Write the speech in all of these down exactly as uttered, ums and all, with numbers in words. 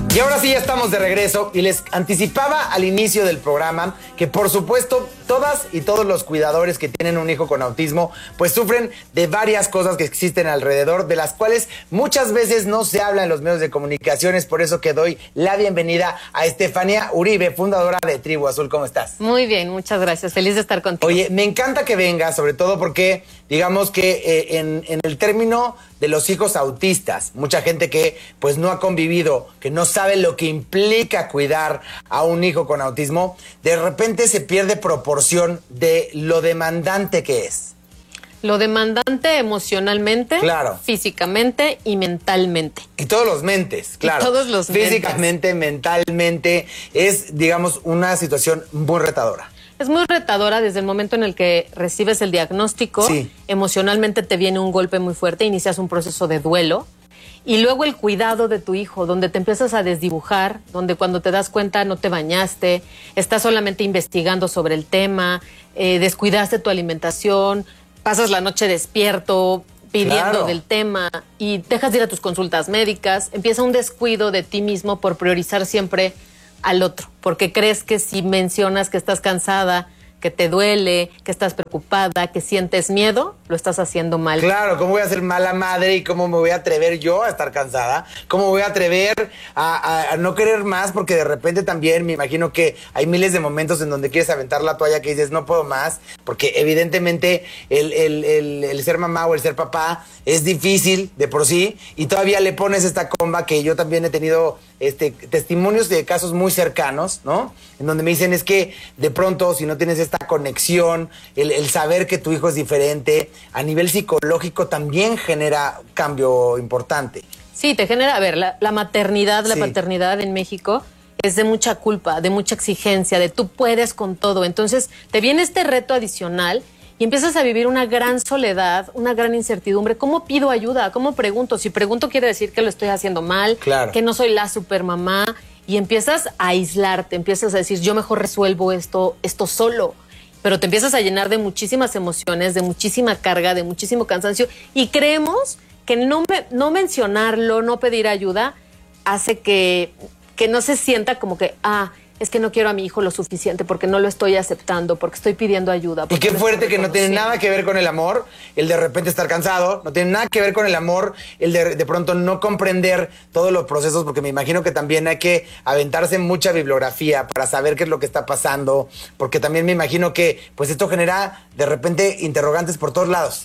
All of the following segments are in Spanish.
Y ahora sí ya estamos de regreso y les anticipaba al inicio del programa que por supuesto todas y todos los cuidadores que tienen un hijo con autismo pues sufren de varias cosas que existen alrededor, de las cuales muchas veces no se habla en los medios de comunicación. Es por eso que doy la bienvenida a Estefanía Uribe, fundadora de Tribu Azul. ¿Cómo estás? Muy bien, muchas gracias. Feliz de estar contigo. Oye, me encanta que vengas, sobre todo porque digamos que eh, en, en el término de los hijos autistas, mucha gente que pues no ha convivido, que no sabe lo que implica cuidar a un hijo con autismo, de repente se pierde proporción de lo demandante que es. Lo demandante emocionalmente, claro, físicamente y mentalmente. Y todos los mentes, claro. Y todos los Físicamente, mentes. mentalmente, es, digamos, una situación muy retadora. Es muy retadora desde el momento en el que recibes el diagnóstico, sí. Emocionalmente te viene un golpe muy fuerte, inicias un proceso de duelo, y luego el cuidado de tu hijo, donde te empiezas a desdibujar, donde cuando te das cuenta no te bañaste, estás solamente investigando sobre el tema, eh, descuidaste tu alimentación, pasas la noche despierto pidiendo claro. del tema y dejas de ir a tus consultas médicas, empieza un descuido de ti mismo por priorizar siempre al otro, porque crees que si mencionas que estás cansada, que te duele, que estás preocupada, que sientes miedo, lo estás haciendo mal. Claro, ¿cómo voy a ser mala madre y cómo me voy a atrever yo a estar cansada? ¿Cómo voy a atrever a, a, a no querer más? Porque de repente también me imagino que hay miles de momentos en donde quieres aventar la toalla, que dices, no puedo más, porque evidentemente el, el, el, el ser mamá o el ser papá es difícil de por sí, y todavía le pones esta comba que yo también he tenido este, testimonios de casos muy cercanos, ¿no? En donde me dicen, es que de pronto si no tienes esta conexión, el, el saber que tu hijo es diferente, a nivel psicológico también genera cambio importante. Sí, te genera, a ver, la, la maternidad, la sí. paternidad en México es de mucha culpa, de mucha exigencia, de tú puedes con todo. Entonces te viene este reto adicional y empiezas a vivir una gran soledad, una gran incertidumbre. ¿Cómo pido ayuda? ¿Cómo pregunto? Si pregunto quiere decir que lo estoy haciendo mal, claro. que no soy la supermamá, y empiezas a aislarte, empiezas a decir, yo mejor resuelvo esto, esto solo. Pero te empiezas a llenar de muchísimas emociones, de muchísima carga, de muchísimo cansancio, y creemos que no, me, no mencionarlo, no pedir ayuda, hace que, que no se sienta como que, ah, es que no quiero a mi hijo lo suficiente porque no lo estoy aceptando, porque estoy pidiendo ayuda. Y qué fuerte que no tiene nada que ver con el amor, el de repente estar cansado, no tiene nada que ver con el amor, el de de pronto no comprender todos los procesos, porque me imagino que también hay que aventarse mucha bibliografía para saber qué es lo que está pasando, porque también me imagino que pues esto genera de repente interrogantes por todos lados.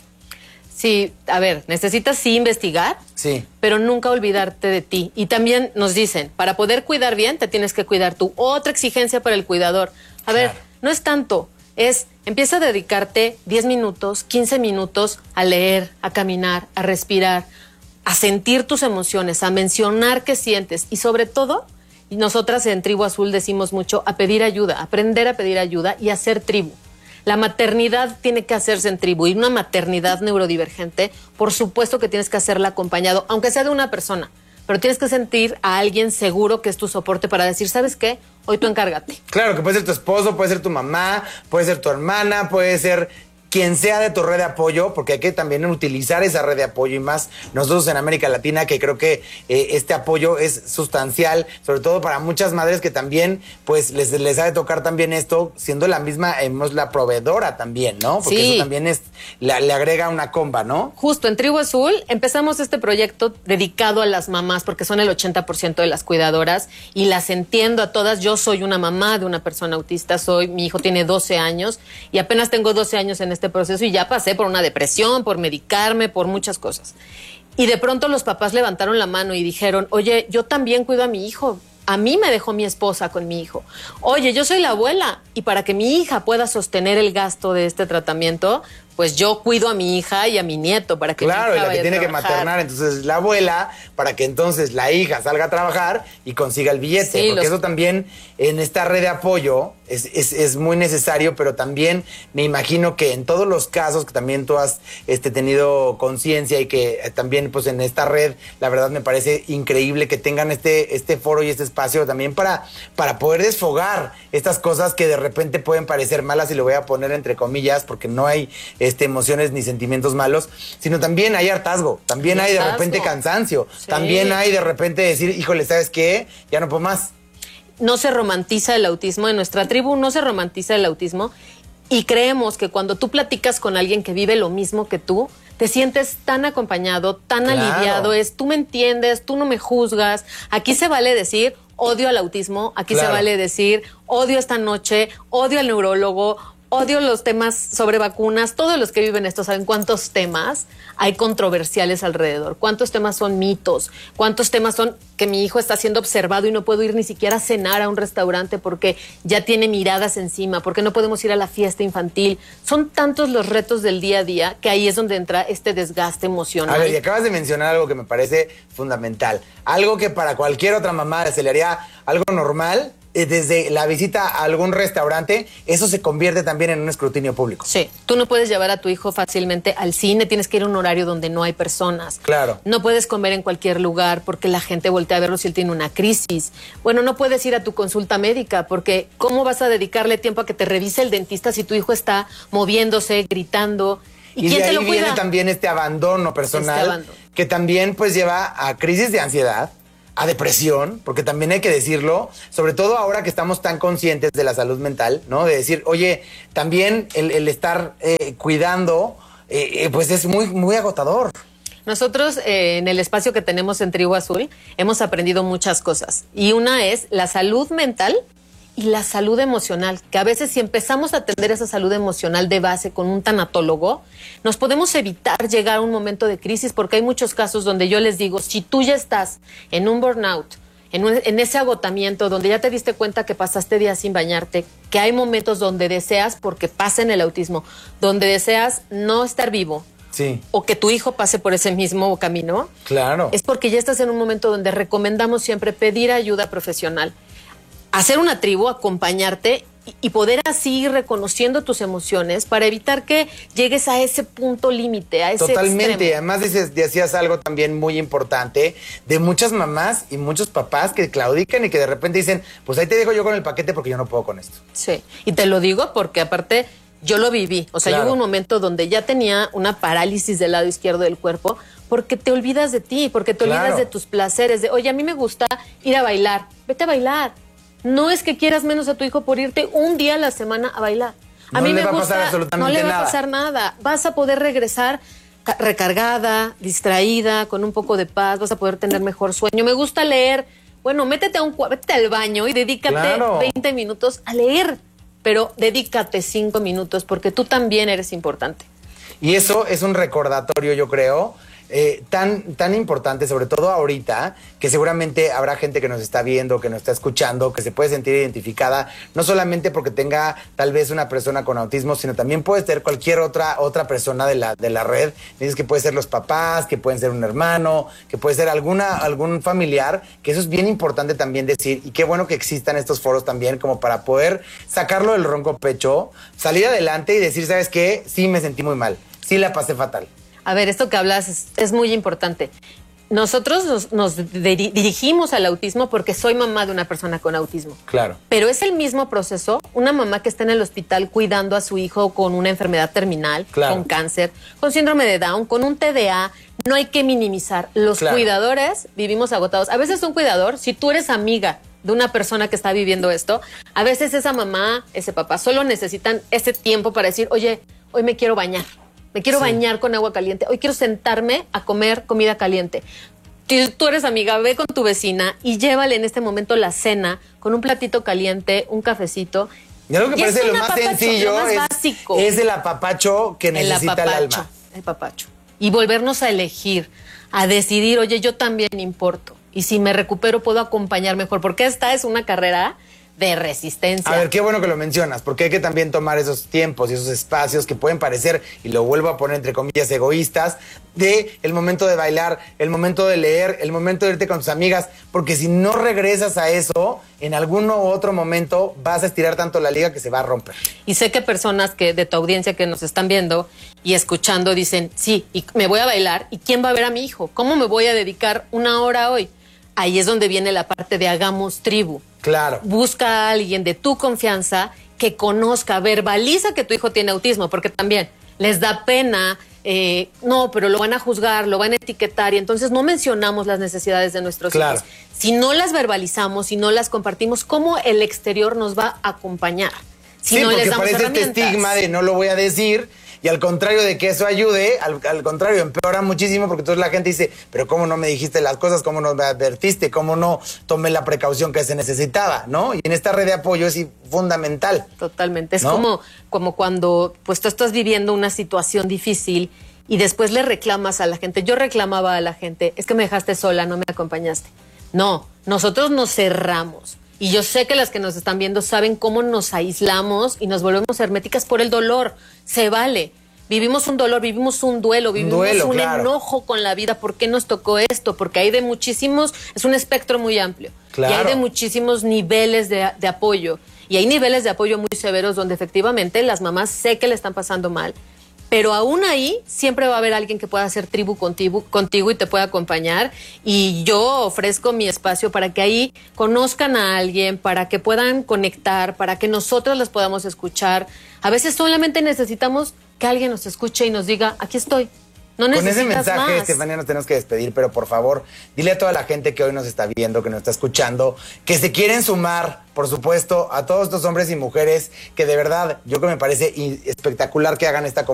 Sí, a ver, necesitas sí investigar, sí, pero nunca olvidarte de ti. Y también nos dicen, para poder cuidar bien, te tienes que cuidar tú. Otra exigencia para el cuidador. A claro. ver, no es tanto, es empieza a dedicarte diez minutos, quince minutos a leer, a caminar, a respirar, a sentir tus emociones, a mencionar qué sientes y sobre todo, y nosotras en Tribu Azul decimos mucho, a pedir ayuda, aprender a pedir ayuda y a ser tribu. La maternidad tiene que hacerse en tribu, y una maternidad neurodivergente, por supuesto que tienes que hacerla acompañado, aunque sea de una persona, pero tienes que sentir a alguien seguro que es tu soporte para decir, ¿sabes qué? Hoy tú encárgate. Claro, que puede ser tu esposo, puede ser tu mamá, puede ser tu hermana, puede ser quien sea de tu red de apoyo, porque hay que también utilizar esa red de apoyo, y más nosotros en América Latina, que creo que eh, este apoyo es sustancial, sobre todo para muchas madres que también, pues, les, les ha de tocar también esto, siendo la misma, eh, la proveedora también, ¿no? Porque sí. eso también es, le, le agrega una comba, ¿no? Justo, en Tribu Azul empezamos este proyecto dedicado a las mamás, porque son el ochenta por ciento de las cuidadoras, y las entiendo a todas. Yo soy una mamá de una persona autista, soy, mi hijo tiene doce años, y apenas tengo doce años en este proceso y ya pasé por una depresión, por medicarme, por muchas cosas. Y de pronto los papás levantaron la mano y dijeron, oye, yo también cuido a mi hijo. A mí me dejó mi esposa con mi hijo. Oye, yo soy la abuela y para que mi hija pueda sostener el gasto de este tratamiento, pues yo cuido a mi hija y a mi nieto para que claro, mi hija y la que tiene que trabajar. maternar, entonces la abuela, para que entonces la hija salga a trabajar y consiga el billete, Sí, porque los... eso también en esta red de apoyo es, es, es muy necesario, pero también me imagino que en todos los casos que también tú has este, tenido conciencia y que eh, también pues en esta red, la verdad me parece increíble que tengan este, este foro y este espacio también para, para poder desfogar estas cosas que de repente pueden parecer malas, y lo voy a poner entre comillas porque no hay este, emociones ni sentimientos malos, sino también hay hartazgo, también hay, hay de repente cansancio, sí. También hay de repente decir, híjole, ¿sabes qué? Ya no puedo más. No se romantiza el autismo, en nuestra tribu no se romantiza el autismo y creemos que cuando tú platicas con alguien que vive lo mismo que tú, te sientes tan acompañado, tan claro. aliviado, es tú me entiendes, tú no me juzgas. Aquí se vale decir odio al autismo, aquí claro. se vale decir odio esta noche, odio al neurólogo, odio los temas sobre vacunas. Todos los que viven esto saben cuántos temas hay controversiales alrededor, cuántos temas son mitos, cuántos temas son que mi hijo está siendo observado y no puedo ir ni siquiera a cenar a un restaurante porque ya tiene miradas encima, porque no podemos ir a la fiesta infantil. Son tantos los retos del día a día que ahí es donde entra este desgaste emocional. A ver, y acabas de mencionar algo que me parece fundamental, algo que para cualquier otra mamá se le haría algo normal. Desde la visita a algún restaurante, eso se convierte también en un escrutinio público. Sí, tú no puedes llevar a tu hijo fácilmente al cine, tienes que ir a un horario donde no hay personas. Claro. No puedes comer en cualquier lugar porque la gente voltea a verlo si él tiene una crisis. Bueno, no puedes ir a tu consulta médica porque ¿cómo vas a dedicarle tiempo a que te revise el dentista si tu hijo está moviéndose, gritando? ¿Y, y quién de te ahí lo cuida? Viene también este abandono personal, este abandono. Que también pues lleva a crisis de ansiedad, a depresión, porque también hay que decirlo, sobre todo ahora que estamos tan conscientes de la salud mental, ¿no? De decir, oye, también el, el estar eh, cuidando, eh, pues es muy, muy agotador. Nosotros eh, en el espacio que tenemos en Tribu Azul hemos aprendido muchas cosas y una es la salud mental y la salud emocional, que a veces si empezamos a atender esa salud emocional de base con un tanatólogo, nos podemos evitar llegar a un momento de crisis, porque hay muchos casos donde yo les digo, si tú ya estás en un burnout, en, un, en ese agotamiento, donde ya te diste cuenta que pasaste días sin bañarte, que hay momentos donde deseas, porque pasa en el autismo, donde deseas no estar vivo, sí. o que tu hijo pase por ese mismo camino, claro. es porque ya estás en un momento donde recomendamos siempre pedir ayuda profesional. Hacer una tribu, acompañarte y, y poder así ir reconociendo tus emociones para evitar que llegues a ese punto límite, a ese Totalmente, extremo. Además dices, decías algo también muy importante de muchas mamás y muchos papás que claudican y que de repente dicen, pues ahí te dejo yo con el paquete porque yo no puedo con esto. Sí, y te lo digo porque aparte yo lo viví, o sea, claro. Yo hubo un momento donde ya tenía una parálisis del lado izquierdo del cuerpo porque te olvidas de ti, porque te claro. olvidas de tus placeres, de, oye, a mí me gusta ir a bailar, vete a bailar. No es que quieras menos a tu hijo por irte un día a la semana a bailar. A no mí le me va gusta, a pasar absolutamente no le va nada. a pasar nada. Vas a poder regresar recargada, distraída, con un poco de paz, vas a poder tener mejor sueño. Me gusta leer. Bueno, métete a un métete al baño y dedícate claro. veinte minutos a leer, pero dedícate cinco minutos porque tú también eres importante. Y eso es un recordatorio, yo creo, Eh, tan, tan importante, sobre todo ahorita, que seguramente habrá gente que nos está viendo, que nos está escuchando, que se puede sentir identificada, no solamente porque tenga tal vez una persona con autismo, sino también puede ser cualquier otra, otra persona de la, de la red. Dices que puede ser los papás, que pueden ser un hermano, que puede ser alguna, algún familiar, que eso es bien importante también decir, y qué bueno que existan estos foros también como para poder sacarlo del ronco pecho, salir adelante y decir, ¿sabes qué? Sí me sentí muy mal, sí la pasé fatal. A ver, esto que hablas es, es muy importante. Nosotros nos, nos diri- dirigimos al autismo porque soy mamá de una persona con autismo. Claro. Pero es el mismo proceso. Una mamá que está en el hospital cuidando a su hijo con una enfermedad terminal, claro. con cáncer, con síndrome de Down, con un T D A. No hay que minimizar. Los claro. cuidadores vivimos agotados. A veces un cuidador, si tú eres amiga de una persona que está viviendo esto, a veces esa mamá, ese papá, solo necesitan ese tiempo para decir, oye, hoy me quiero bañar. Me quiero sí. bañar con agua caliente. Hoy quiero sentarme a comer comida caliente. Si tú eres amiga, ve con tu vecina y llévale en este momento la cena con un platito caliente, un cafecito. Y algo que y parece lo más apapacho, sencillo lo más es, básico. es el apapacho que necesita el, apapacho, el alma. El papacho. Y volvernos a elegir, a decidir, oye, yo también importo. Y si me recupero, puedo acompañar mejor. Porque esta es una carrera de resistencia. A ver, qué bueno que lo mencionas, porque hay que también tomar esos tiempos y esos espacios que pueden parecer, y lo vuelvo a poner entre comillas, egoístas, de el momento de bailar, el momento de leer, el momento de irte con tus amigas, porque si no regresas a eso, en algún u otro momento vas a estirar tanto la liga que se va a romper. Y sé que personas que de tu audiencia que nos están viendo y escuchando dicen, sí, y me voy a bailar, ¿y quién va a ver a mi hijo? ¿Cómo me voy a dedicar una hora hoy? Ahí es donde viene la parte de hagamos tribu. Claro. Busca a alguien de tu confianza que conozca, verbaliza que tu hijo tiene autismo, porque también les da pena, eh, no, pero lo van a juzgar, lo van a etiquetar y entonces no mencionamos las necesidades de nuestros claro. hijos. Si no las verbalizamos, si no las compartimos, ¿cómo el exterior nos va a acompañar? Si sí, no porque les damos parece este herramientas. estigma de no lo voy a decir. Y al contrario de que eso ayude, al, al contrario, empeora muchísimo porque entonces la gente dice, pero ¿cómo no me dijiste las cosas? ¿Cómo no me advertiste? ¿Cómo no tomé la precaución que se necesitaba? ¿No? Y en esta red de apoyo es fundamental. Totalmente. Es ¿no? como, como cuando pues tú estás viviendo una situación difícil y después le reclamas a la gente. Yo reclamaba a la gente, es que me dejaste sola, no me acompañaste. No, nosotros nos cerramos. Y yo sé que las que nos están viendo saben cómo nos aislamos y nos volvemos herméticas por el dolor. Se vale. Vivimos un dolor, vivimos un duelo, vivimos un, duelo, un claro. enojo con la vida. ¿Por qué nos tocó esto? Porque hay de muchísimos, es un espectro muy amplio. Claro. Y hay de muchísimos niveles de, de apoyo. Y hay niveles de apoyo muy severos donde efectivamente las mamás sé que le están pasando mal. Pero aún ahí siempre va a haber alguien que pueda hacer tribu contigo, contigo y te pueda acompañar. Y yo ofrezco mi espacio para que ahí conozcan a alguien, para que puedan conectar, para que nosotros las podamos escuchar. A veces solamente necesitamos que alguien nos escuche y nos diga, aquí estoy. No necesitas Con ese mensaje, más. Estefanía, nos tenemos que despedir, pero por favor, dile a toda la gente que hoy nos está viendo, que nos está escuchando, que se quieren sumar, por supuesto, a todos estos hombres y mujeres que de verdad, yo que me parece espectacular que hagan esta